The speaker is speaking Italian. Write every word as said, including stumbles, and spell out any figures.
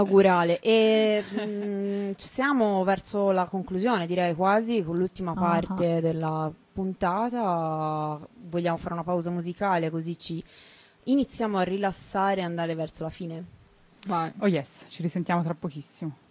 Augurale. E mh, ci siamo verso la conclusione, direi quasi, con l'ultima parte uh-huh. della puntata. Vogliamo fare una pausa musicale così ci iniziamo a rilassare e andare verso la fine. Vai. Oh yes, ci risentiamo tra pochissimo.